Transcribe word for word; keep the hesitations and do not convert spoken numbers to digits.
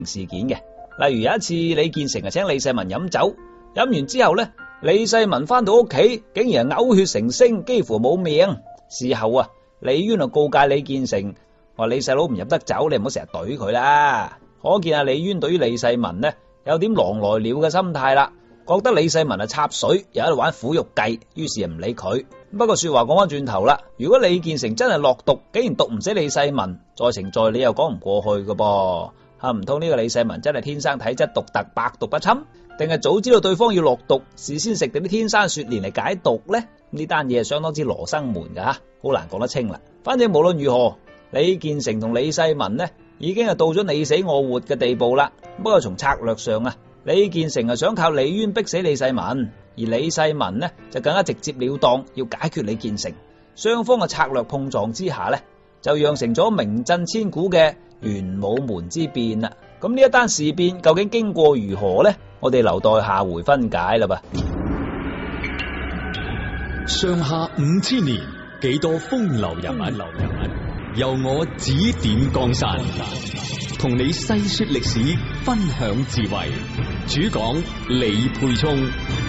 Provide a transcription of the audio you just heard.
事件嘅。例如有一次李建成啊請李世民飲酒，飲完之後呢，李世民翻到屋企竟然係嘔血成星，幾乎冇命。事後啊，李淵啊告誡李建成話：李細佬唔飲得酒，你唔好成日懟佢啦。可見啊，李淵對於李世民呢有點狼來了嘅心態啦，覺得李世民啊插水，又喺度玩苦肉計，於是唔理佢。不過說話講翻轉頭啦，如果李建成真係落毒，竟然毒唔死李世民，在情在理又講唔過去噶噃。吓，唔通呢個李世民真係天生體質獨特，百毒不侵，定係早知道對方要落毒，事先食定啲天山雪蓮嚟解毒呢？呢單嘢係相當之羅生門噶吓，好難講得清啦。反正無論如何，李建成同李世民呢已經係到咗你死我活嘅地步啦。不過從策略上啊，李建成係想靠李淵逼死李世民，而李世民呢就更加直接了當，要解決李建成。雙方嘅策略碰撞之下呢，就釀成咗名震千古嘅玄武門之變啦。咁呢一單事變究竟經過如何呢？我哋留待下回分解啦噃。 上下五千年，幾多風流人物，流人物由我指點江山，同你細說歷史，分享智慧。主講李沛聰。